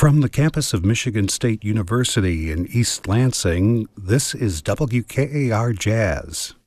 From the campus of Michigan State University in East Lansing, this is WKAR Jazz.